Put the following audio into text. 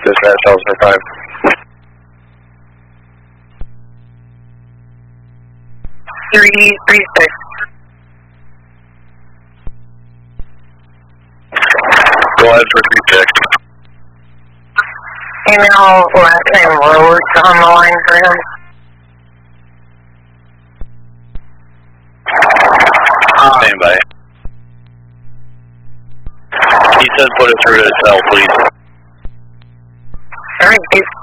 Dispatch, Officer 5. Three 6. Go ahead for 3-6. Email last name Rhodes on the line for him. Stand by. He said put it through to his cell, please. Alright, dude.